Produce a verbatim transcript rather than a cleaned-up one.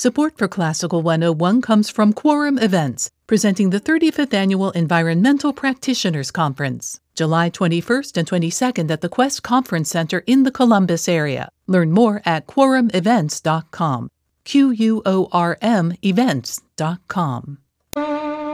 Support for Classical one oh one comes from Quorum Events, presenting the thirty-fifth Annual Environmental Practitioners Conference, July twenty-first and twenty-second at the Quest Conference Center in the Columbus area. Learn more at quorum events dot com. Q U O R M events dot com.